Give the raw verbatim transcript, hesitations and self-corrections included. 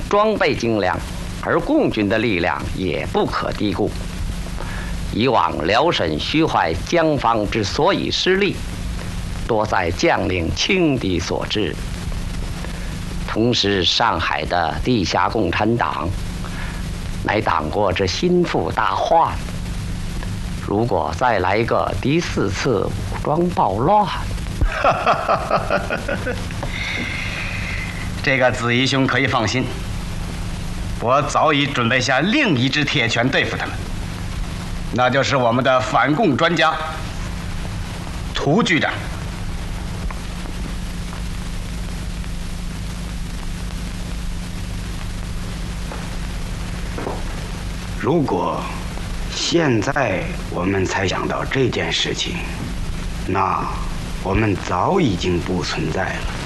装备精良，而共军的力量也不可低估。以往辽沈徐淮江方之所以失利，多在将领轻敌所致。同时，上海的地下共产党乃党国之心腹大患。如果再来个第四次武装暴乱， 这个子怡兄可以放心，我早已准备下另一支铁拳对付他们，那就是我们的反共专家涂局长。 如果现在我们才想到这件事情，那我们早已经不存在了。